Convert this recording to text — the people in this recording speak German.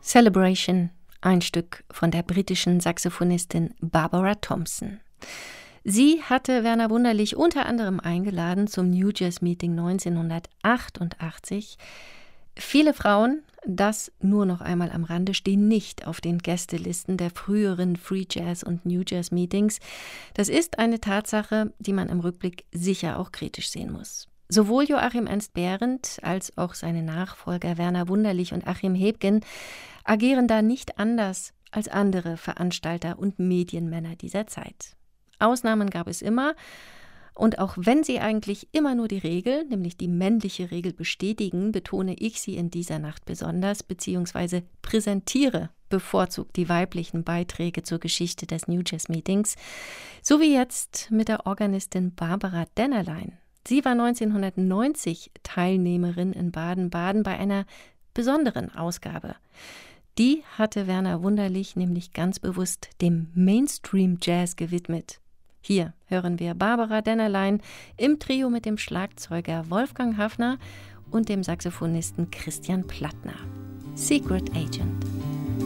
Celebration, ein Stück von der britischen Saxophonistin Barbara Thompson. Sie hatte Werner Wunderlich unter anderem eingeladen zum New Jazz Meeting 1988. Viele Frauen, das nur noch einmal am Rande, stehen nicht auf den Gästelisten der früheren Free Jazz und New Jazz Meetings. Das ist eine Tatsache, die man im Rückblick sicher auch kritisch sehen muss. Sowohl Joachim Ernst Behrendt als auch seine Nachfolger Werner Wunderlich und Achim Hebgen agieren da nicht anders als andere Veranstalter und Medienmänner dieser Zeit. Ausnahmen gab es immer, und auch wenn sie eigentlich immer nur die Regel, nämlich die männliche Regel bestätigen, betone ich sie in dieser Nacht besonders, beziehungsweise präsentiere bevorzugt die weiblichen Beiträge zur Geschichte des New Jazz Meetings, so wie jetzt mit der Organistin Barbara Dennerlein. Sie war 1990 Teilnehmerin in Baden-Baden bei einer besonderen Ausgabe. Die hatte Werner Wunderlich nämlich ganz bewusst dem Mainstream-Jazz gewidmet. Hier hören wir Barbara Dennerlein im Trio mit dem Schlagzeuger Wolfgang Haffner und dem Saxophonisten Christian Plattner. Secret Agent.